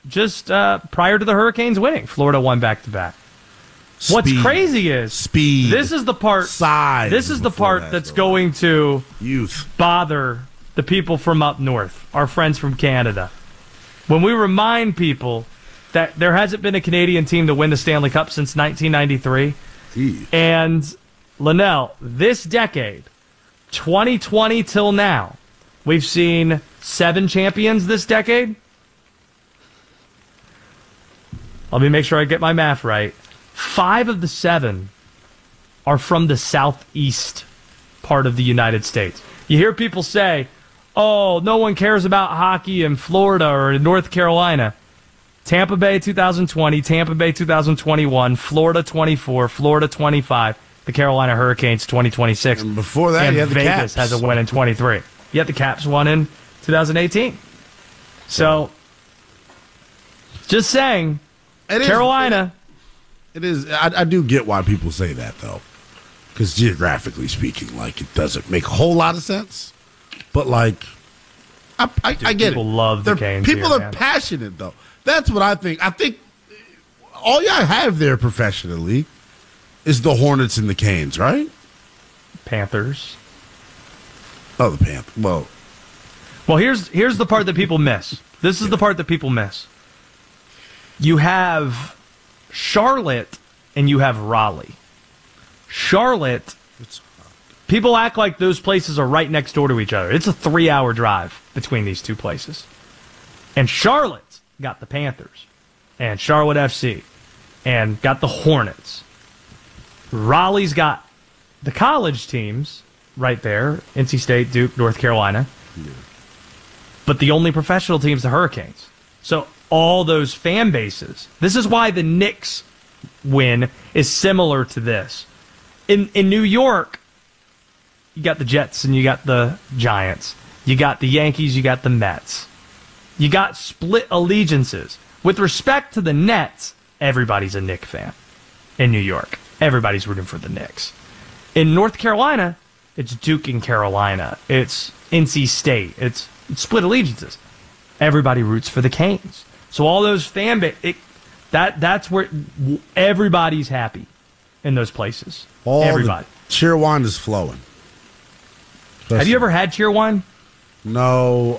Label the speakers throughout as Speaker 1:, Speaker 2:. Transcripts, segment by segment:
Speaker 1: just prior to the Hurricanes winning. Florida won back-to-back. What's crazy is
Speaker 2: speed.
Speaker 1: This is the part.
Speaker 2: Size.
Speaker 1: This is the part that's going to bother the people from up north, our friends from Canada. When we remind people that there hasn't been a Canadian team to win the Stanley Cup since 1993, and Linnell, this decade, 2020 till now, we've seen 7 champions this decade. Let me make sure I get my math right. 5 of the 7 are from the southeast part of the United States. You hear people say, oh, no one cares about hockey in Florida or in North Carolina. Tampa Bay 2020, Tampa Bay 2021, Florida 24, Florida 25, the Carolina Hurricanes 2026.
Speaker 2: And before that, you had the
Speaker 1: Vegas
Speaker 2: Caps.
Speaker 1: has a win in 23. Yet the Caps won in 2018. So, just saying, Carolina...
Speaker 2: It is. I do get why people say that, though. Because geographically speaking, like, it doesn't make a whole lot of sense. But, like, I get it.
Speaker 1: People love the Canes.
Speaker 2: People are passionate, though. That's what I think. I think all y'all have there professionally is the Hornets and the Canes, right?
Speaker 1: Panthers.
Speaker 2: Oh, the Panthers.
Speaker 1: Well, here's the part that people miss. This is the part that people miss. You have Charlotte and you have Raleigh. Charlotte, people act like those places are right next door to each other. It's a 3-hour drive between these two places. And Charlotte's got the Panthers and Charlotte FC and got the Hornets. Raleigh's got the college teams right there, NC State, Duke, North Carolina. Yeah. But the only professional team's the Hurricanes. So all those fan bases. This is why the Knicks win is similar to this. In New York, you got the Jets and you got the Giants. You got the Yankees, you got the Mets. You got split allegiances. With respect to the Nets, everybody's a Knicks fan. In New York, everybody's rooting for the Knicks. In North Carolina, it's Duke and Carolina. It's NC State. It's split allegiances. Everybody roots for the Canes. So all those fan base, that's where everybody's happy in those places. Everybody.
Speaker 2: Cheer wine is flowing.
Speaker 1: Have you ever had cheer wine?
Speaker 2: No.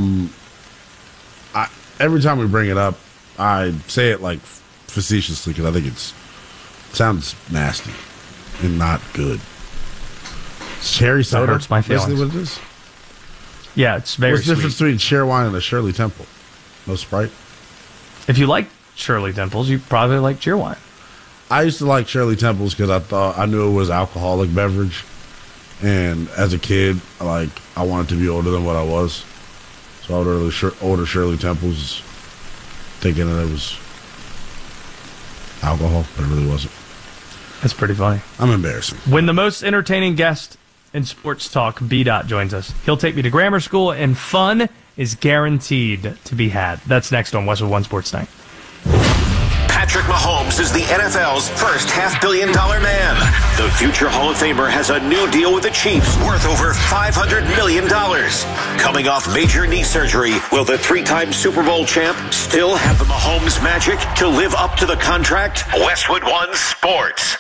Speaker 2: Every time we bring it up, I say it like facetiously because I think it sounds nasty and not good. It's cherry cider.
Speaker 1: That hurts my feelings.
Speaker 2: Basically what it is.
Speaker 1: Yeah, it's very
Speaker 2: What's the difference between cheer wine and a Shirley Temple? No Sprite?
Speaker 1: If you like Shirley Temples, you probably like cheer wine.
Speaker 2: I used to like Shirley Temples because I knew it was an alcoholic beverage. And as a kid, I wanted to be older than what I was. So I would order Shirley Temples thinking that it was alcohol, but it really wasn't.
Speaker 1: That's pretty funny.
Speaker 2: I'm embarrassing.
Speaker 1: When the most entertaining guest in sports talk, B-Dot, joins us, he'll take me to grammar school, and fun is guaranteed to be had. That's next on Westwood One Sports Night.
Speaker 3: Patrick Mahomes is the NFL's first $500 million man. The future Hall of Famer has a new deal with the Chiefs worth over $500 million. Coming off major knee surgery, will the 3-time Super Bowl champ still have the Mahomes magic to live up to the contract? Westwood One Sports.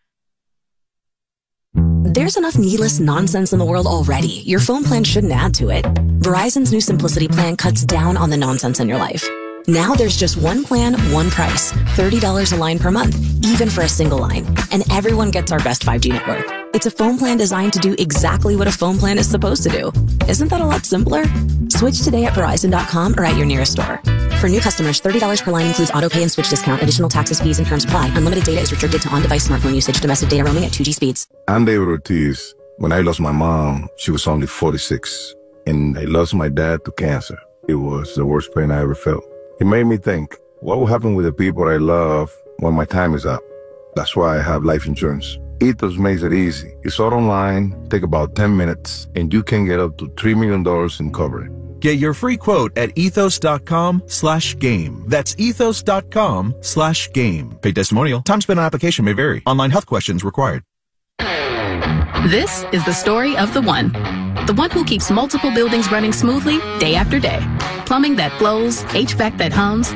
Speaker 4: There's enough needless nonsense in the world already. Your phone plan shouldn't add to it. Verizon's new Simplicity plan cuts down on the nonsense in your life. Now there's just one plan, one price. $30 a line per month, even for a single line. And everyone gets our best 5G network. It's a phone plan designed to do exactly what a phone plan is supposed to do. Isn't that a lot simpler? Switch today at Verizon.com or at your nearest store. For new customers, $30 per line includes auto pay and switch discount. Additional taxes, fees, and terms apply. Unlimited data is restricted to on-device smartphone usage. Domestic data roaming at 2G speeds.
Speaker 5: I'm David Ortiz. When I lost my mom, she was only 46. And I lost my dad to cancer. It was the worst pain I ever felt. It made me think, what will happen with the people I love when my time is up? That's why I have life insurance. Ethos makes it easy. It's all online, take about 10 minutes, and you can get up to $3 million in coverage.
Speaker 6: Get your free quote at ethos.com/game. That's ethos.com/game. Paid testimonial. Time spent on application may vary. Online health questions required.
Speaker 7: This is the story of the one. The one who keeps multiple buildings running smoothly day after day. Plumbing that flows, HVAC that hums,